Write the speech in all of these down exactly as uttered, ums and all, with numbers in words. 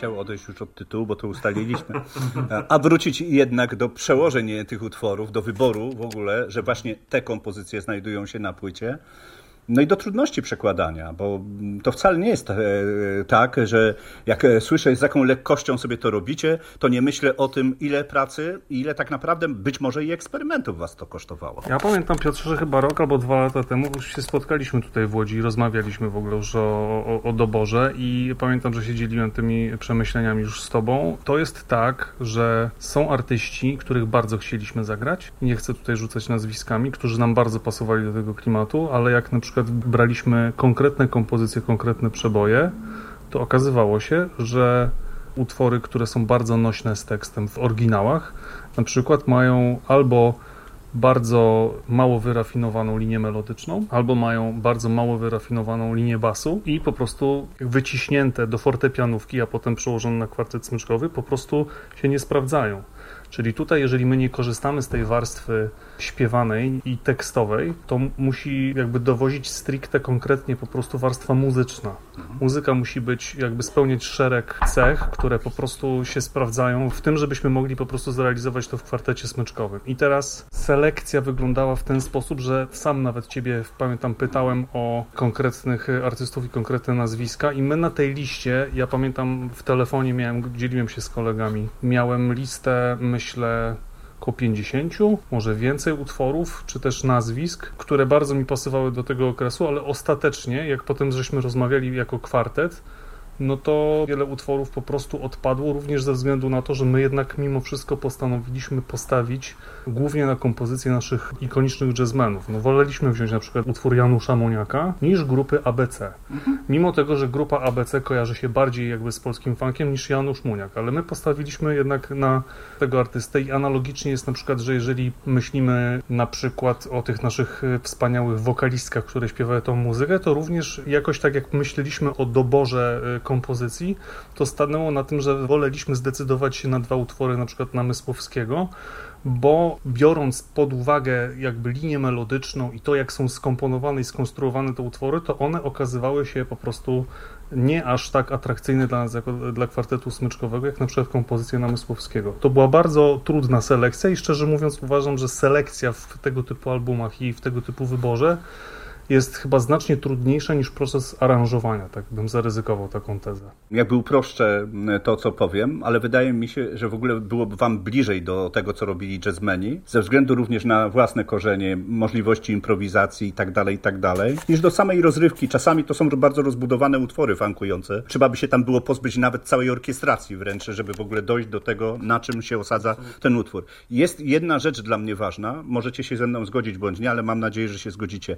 chciał odejść już od tytułu, bo to ustaliliśmy, a wrócić jednak do przełożeń tych utworów, do wyboru w ogóle, że właśnie te kompozycje znajdują się na płycie. No i do trudności przekładania, bo to wcale nie jest tak, że jak słyszę, z jaką lekkością sobie to robicie, to nie myślę o tym, ile pracy i ile tak naprawdę być może i eksperymentów was to kosztowało. Ja pamiętam, Piotrze, że chyba rok albo dwa lata temu już się spotkaliśmy tutaj w Łodzi i rozmawialiśmy w ogóle już o, o, o doborze i pamiętam, że się dzieliłem tymi przemyśleniami już z tobą. To jest tak, że są artyści, których bardzo chcieliśmy zagrać. Nie chcę tutaj rzucać nazwiskami, którzy nam bardzo pasowali do tego klimatu, ale jak na przykład braliśmy konkretne kompozycje, konkretne przeboje, to okazywało się, że utwory, które są bardzo nośne z tekstem w oryginałach, na przykład mają albo bardzo mało wyrafinowaną linię melodyczną, albo mają bardzo mało wyrafinowaną linię basu i po prostu wyciśnięte do fortepianówki, a potem przełożone na kwartet smyczkowy, po prostu się nie sprawdzają. Czyli tutaj, jeżeli my nie korzystamy z tej warstwy śpiewanej i tekstowej, to musi jakby dowozić stricte konkretnie po prostu warstwa muzyczna. Muzyka musi być, jakby spełniać szereg cech, które po prostu się sprawdzają w tym, żebyśmy mogli po prostu zrealizować to w kwartecie smyczkowym. I teraz selekcja wyglądała w ten sposób, że sam nawet ciebie, pamiętam, pytałem o konkretnych artystów i konkretne nazwiska i my na tej liście, ja pamiętam w telefonie miałem, dzieliłem się z kolegami, miałem listę, myślę, około pięćdziesięciu, może więcej utworów, czy też nazwisk, które bardzo mi pasowały do tego okresu, ale ostatecznie, jak potem żeśmy rozmawiali jako kwartet, no to wiele utworów po prostu odpadło, również ze względu na to, że my jednak mimo wszystko postanowiliśmy postawić głównie na kompozycje naszych ikonicznych jazzmenów. No woleliśmy wziąć na przykład utwór Janusza Moniaka niż grupy A B C. Mhm. Mimo tego, że grupa A B C kojarzy się bardziej jakby z polskim funkiem niż Janusz Moniak, ale my postawiliśmy jednak na tego artystę i analogicznie jest na przykład, że jeżeli myślimy na przykład o tych naszych wspaniałych wokalistkach, które śpiewają tą muzykę, to również jakoś tak jak myśleliśmy o doborze kompozycji, to stanęło na tym, że woleliśmy zdecydować się na dwa utwory, na przykład Namysłowskiego, bo biorąc pod uwagę jakby linię melodyczną i to, jak są skomponowane i skonstruowane te utwory, to one okazywały się po prostu nie aż tak atrakcyjne dla nas, jako dla kwartetu smyczkowego, jak na przykład kompozycja Namysłowskiego. To była bardzo trudna selekcja i szczerze mówiąc uważam, że selekcja w tego typu albumach i w tego typu wyborze jest chyba znacznie trudniejsza niż proces aranżowania, tak bym zaryzykował taką tezę. Jakby uproszczę to, co powiem, ale wydaje mi się, że w ogóle byłoby wam bliżej do tego, co robili jazzmeni, ze względu również na własne korzenie, możliwości improwizacji i tak dalej, i tak dalej, niż do samej rozrywki. Czasami to są bardzo rozbudowane utwory funkujące. Trzeba by się tam było pozbyć nawet całej orkiestracji wręcz, żeby w ogóle dojść do tego, na czym się osadza ten utwór. Jest jedna rzecz dla mnie ważna, możecie się ze mną zgodzić bądź nie, ale mam nadzieję, że się zgodzicie.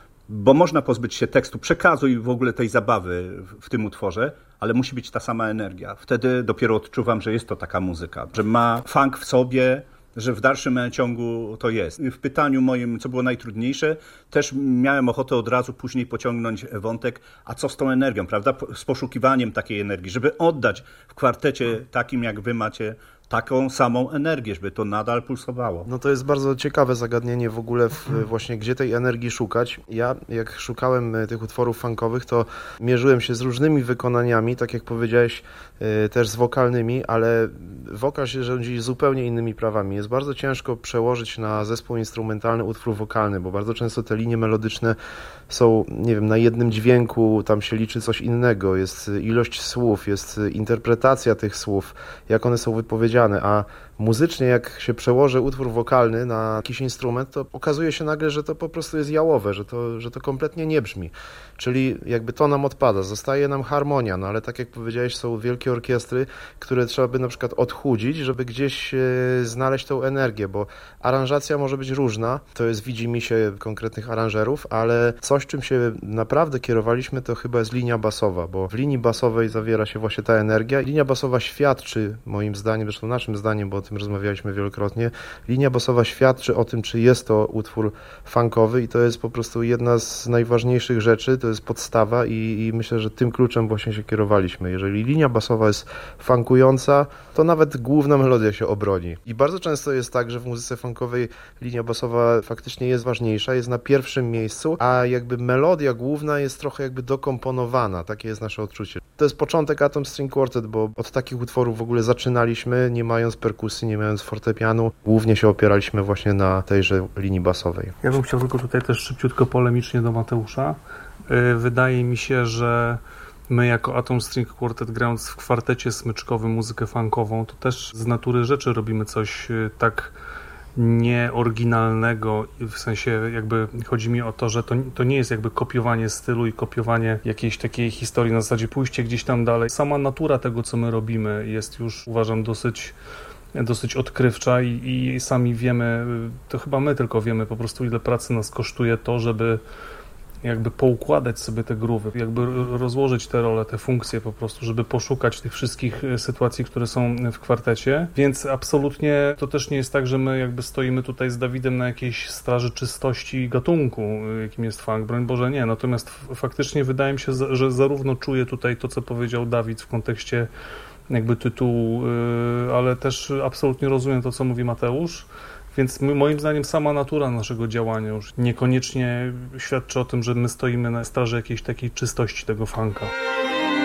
Bo można pozbyć się tekstu, przekazu i w ogóle tej zabawy w tym utworze, ale musi być ta sama energia. Wtedy dopiero odczuwam, że jest to taka muzyka, że ma funk w sobie, że w dalszym ciągu to jest. W pytaniu moim, co było najtrudniejsze, też miałem ochotę od razu później pociągnąć wątek, a co z tą energią, prawda? Z poszukiwaniem takiej energii, żeby oddać w kwartecie takim, jak wy macie, taką samą energię, żeby to nadal pulsowało. No to jest bardzo ciekawe zagadnienie w ogóle w, właśnie, gdzie tej energii szukać. Ja jak szukałem tych utworów funkowych, to mierzyłem się z różnymi wykonaniami, tak jak powiedziałeś, też z wokalnymi, ale wokal się rządzi zupełnie innymi prawami. Jest bardzo ciężko przełożyć na zespół instrumentalny utwór wokalny, bo bardzo często te linie melodyczne są, nie wiem, na jednym dźwięku, tam się liczy coś innego, jest ilość słów, jest interpretacja tych słów, jak one są wypowiedziane, a muzycznie jak się przełoży utwór wokalny na jakiś instrument, to okazuje się nagle, że to po prostu jest jałowe, że to, że to kompletnie nie brzmi. Czyli jakby to nam odpada, zostaje nam harmonia, no ale tak jak powiedziałeś, są wielkie orkiestry, które trzeba by na przykład odchudzić, żeby gdzieś e, znaleźć tą energię, bo aranżacja może być różna, to jest widzimisię konkretnych aranżerów, ale coś, czym się naprawdę kierowaliśmy, to chyba jest linia basowa, bo w linii basowej zawiera się właśnie ta energia. Linia basowa świadczy, moim zdaniem, zresztą naszym zdaniem, bo tym rozmawialiśmy wielokrotnie. Linia basowa świadczy o tym, czy jest to utwór funkowy i to jest po prostu jedna z najważniejszych rzeczy, to jest podstawa i, i myślę, że tym kluczem właśnie się kierowaliśmy. Jeżeli linia basowa jest funkująca, to nawet główna melodia się obroni. I bardzo często jest tak, że w muzyce funkowej linia basowa faktycznie jest ważniejsza, jest na pierwszym miejscu, a jakby melodia główna jest trochę jakby dokomponowana. Takie jest nasze odczucie. To jest początek Atom String Quartet, bo od takich utworów w ogóle zaczynaliśmy, nie mając perkusji, nie mając fortepianu. Głównie się opieraliśmy właśnie na tejże linii basowej. Ja bym chciał tylko tutaj też szybciutko polemicznie do Mateusza. Wydaje mi się, że my jako Atom String Quartet, grając w kwartecie smyczkowym muzykę funkową, to też z natury rzeczy robimy coś tak nieoryginalnego, w sensie jakby chodzi mi o to, że to, to nie jest jakby kopiowanie stylu i kopiowanie jakiejś takiej historii na zasadzie pójście gdzieś tam dalej. Sama natura tego, co my robimy, jest już, uważam, dosyć dosyć odkrywcza i, i sami wiemy, to chyba my tylko wiemy po prostu, ile pracy nas kosztuje to, żeby jakby poukładać sobie te groove'y, jakby rozłożyć te role, te funkcje po prostu, żeby poszukać tych wszystkich sytuacji, które są w kwartecie, więc absolutnie to też nie jest tak, że my jakby stoimy tutaj z Dawidem na jakiejś straży czystości gatunku, jakim jest funk, broń Boże nie, natomiast faktycznie wydaje mi się, że zarówno czuję tutaj to, co powiedział Dawid w kontekście jakby tytułu, ale też absolutnie rozumiem to, co mówi Mateusz. Więc my, moim zdaniem sama natura naszego działania już niekoniecznie świadczy o tym, że my stoimy na straży jakiejś takiej czystości tego funka.